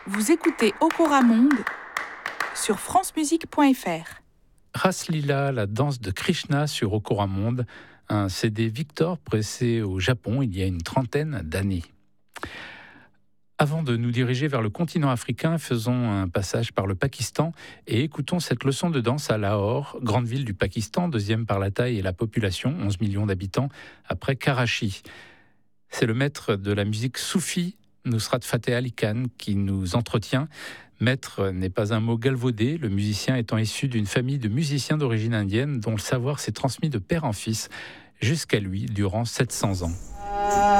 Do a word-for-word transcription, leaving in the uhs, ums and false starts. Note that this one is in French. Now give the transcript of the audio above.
Vous écoutez Okora Monde sur francemusique point f r. Raslila, la danse de Krishna sur Okora Monde, un C D Victor pressé au Japon il y a une trentaine d'années. Avant de nous diriger vers le continent africain, faisons un passage par le Pakistan et écoutons cette leçon de danse à Lahore, grande ville du Pakistan, deuxième par la taille et la population, onze millions d'habitants, après Karachi. C'est le maître de la musique soufi, Nusrat Fateh Ali Khan, qui nous entretient. Maître n'est pas un mot galvaudé, le musicien étant issu d'une famille de musiciens d'origine indienne dont le savoir s'est transmis de père en fils jusqu'à lui durant sept cents ans.